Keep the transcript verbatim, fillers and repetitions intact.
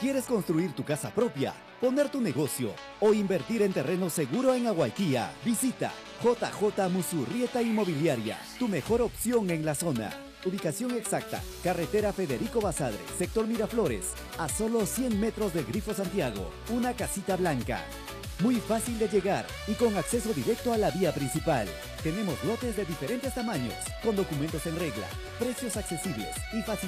¿Quieres construir tu casa propia, poner tu negocio o invertir en terreno seguro en Aguaiquía? Visita J J Musurrieta Inmobiliaria, tu mejor opción en la zona. Ubicación exacta, carretera Federico Basadre, sector Miraflores, a solo cien metros del Grifo Santiago, una casita blanca. Muy fácil de llegar y con acceso directo a la vía principal. Tenemos lotes de diferentes tamaños, con documentos en regla, precios accesibles y facilidades.